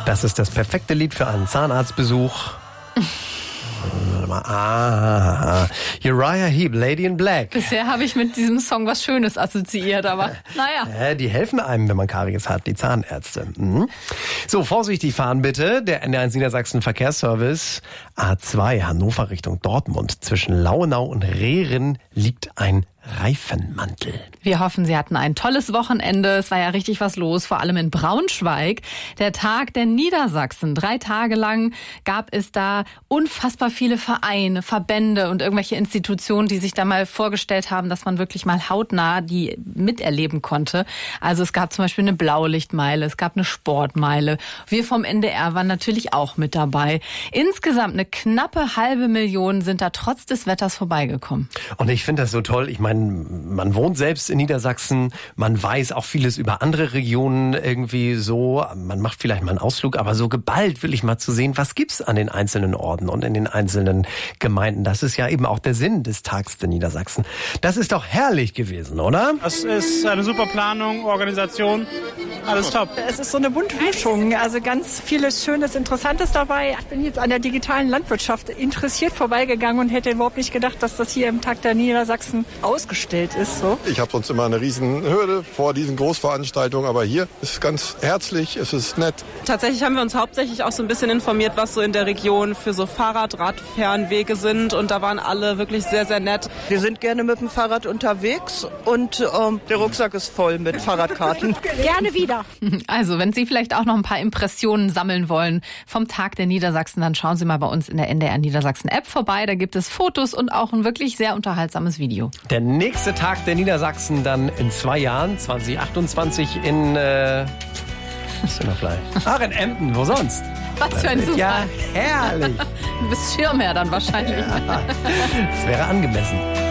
Das ist das perfekte Lied für einen Zahnarztbesuch. Uriah Heep, Lady in Black. Bisher habe ich mit diesem Song was Schönes assoziiert, aber naja. Die helfen einem, wenn man Karies hat, die Zahnärzte. So, vorsichtig fahren bitte. Der NDR1 Niedersachsen Verkehrsservice A2 Hannover Richtung Dortmund. Zwischen Lauenau und Rehren liegt ein Reifenmantel. Wir hoffen, Sie hatten ein tolles Wochenende. Es war ja richtig was los, vor allem in Braunschweig. Der Tag der Niedersachsen. 3 Tage lang gab es da unfassbar viele Vereine, Verbände und irgendwelche Institutionen, die sich da mal vorgestellt haben, dass man wirklich mal hautnah die miterleben konnte. Also es gab zum Beispiel eine Blaulichtmeile, es gab eine Sportmeile. Wir vom NDR waren natürlich auch mit dabei. Insgesamt eine knappe 500.000 sind da trotz des Wetters vorbeigekommen. Und ich finde das so toll. Ich meine, man wohnt selbst in Niedersachsen, man weiß auch vieles über andere Regionen irgendwie so, man macht vielleicht mal einen Ausflug, aber so geballt will ich mal zu sehen, was gibt's an den einzelnen Orten und in den einzelnen Gemeinden. Das ist ja eben auch der Sinn des Tags der Niedersachsen. Das ist doch herrlich gewesen, oder? Das ist eine super Planung, Organisation, alles top. Es ist so eine bunte Mischung, also ganz vieles Schönes, Interessantes dabei. Ich bin jetzt an der digitalen Landwirtschaft interessiert vorbeigegangen und hätte überhaupt nicht gedacht, dass das hier im Tag der Niedersachsen ausgestellt ist. So. Ich habe sonst immer eine riesen Hürde vor diesen Großveranstaltungen, aber hier ist es ganz herzlich, es ist nett. Tatsächlich haben wir uns hauptsächlich auch so ein bisschen informiert, was so in der Region für so Fahrrad-Radfernwege sind und da waren alle wirklich sehr, sehr nett. Wir sind gerne mit dem Fahrrad unterwegs und der Rucksack ist voll mit Fahrradkarten. Gerne wieder. Also, wenn Sie vielleicht auch noch ein paar Impressionen sammeln wollen vom Tag der Niedersachsen, dann schauen Sie mal bei uns in der NDR Niedersachsen App vorbei. Da gibt es Fotos und auch ein wirklich sehr unterhaltsames Video. Der nächste Tag der Niedersachsen dann in 2 Jahren, 2028 in, was ist denn noch gleich? Ach, in Emden, wo sonst? Was für ein Zufall. Ja, herrlich. Du bist Schirmherr dann wahrscheinlich. Ja, das wäre angemessen.